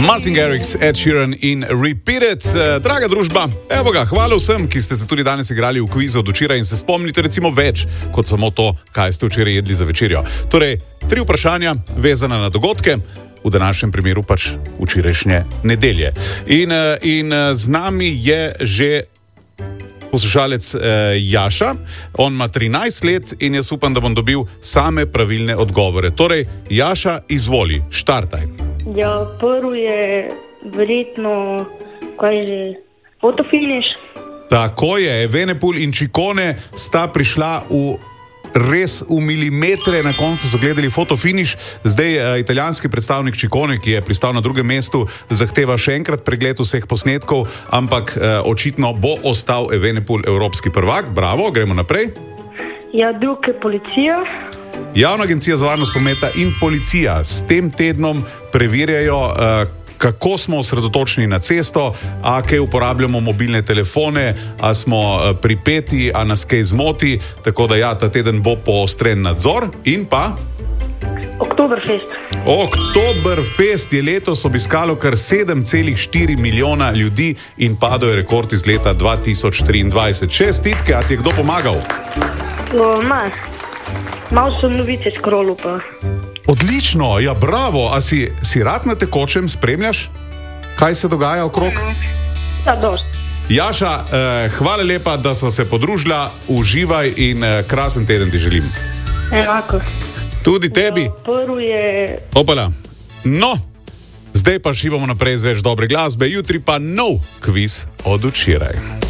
Martin Garrix, Ed Sheeran in Repeat It. Draga družba, evo ga, hvala vsem, ki ste se tudi danes igrali v kvizu od včeraj in se spomnite recimo več, kot samo to, kaj ste včeraj jedli za večerjo. Torej, 3 vprašanja vezana na dogodke, v današnjem primeru pač včerajšnje nedelje. In z nami je že poslušalec Jaša, on ima 13 let in jaz upam, da bom dobil same pravilne odgovore. Torej, Jaša, izvoli, štartaj. Ja, prvo je verjetno, kaj že, fotofiniš. Tako je, Evenepoel in Ciccone sta prišla res v milimetre, na koncu so gledali fotofiniš. Zdaj italijanski predstavnik Ciccone, ki je pristal na drugem mestu, zahteva še enkrat pregled vseh posnetkov, ampak očitno bo ostal Evenepoel evropski prvak. Bravo, gremo naprej. Ja, drug je policija. Javna agencija za varnost prometa in policija s tem tednom preverjajo, kako smo osredotočeni na cesto, a kaj uporabljamo mobilne telefone, a smo pripeti, a nas kaj zmoti, tako da ja, ta teden bo poostren nadzor. In pa Oktoberfest. Oktoberfest je letos obiskalo kar 7,4 milijona ljudi in padel je rekord iz leta 2023. Čestitke, a ti je kdo pomagal? Malo sem novice scrollu pa. Odlično, ja bravo, a si rad na tekočem spremljaš, kaj se dogaja okrog? Ja, dosti. Jaša, hvala lepa, da sva se podružila, uživaj in krasen teden ti želim. Enako. Tudi tebi. Ja, prvo je... Opala, no, zdaj pa šivamo naprej z več dobre glasbe, jutri pa nov kviz od včeraj.